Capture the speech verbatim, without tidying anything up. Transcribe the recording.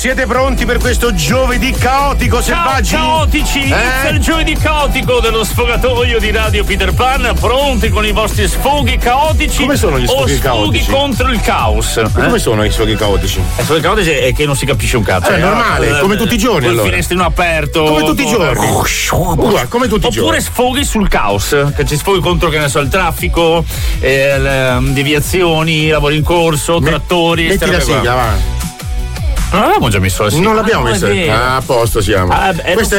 siete pronti per questo giovedì caotico, selvaggi? Ciao caotici, inizia Eh? il giovedì caotico dello sfogatoio di Radio Peter Pan, pronti con i vostri sfoghi caotici. Come sono gli sfoghi o caotici? sfoghi contro il caos. E come sono gli sfoghi caotici? Eh, sfoghi caotici è che non si capisce un cazzo. Eh, è normale, come tutti i giorni, Col allora. finestrino aperto. Come tutti i giorni. Uguale, come tutti i giorni. Oppure sfoghi sul caos, che ci sfoghi contro, che ne so, il traffico, eh, le um, deviazioni, lavori in corso, Me- trattori. metti la sigla, va. Non l'abbiamo già messo la sigla. Non l'abbiamo Ah, messa. è vero. Ah, a posto siamo. Ah, beh, Questa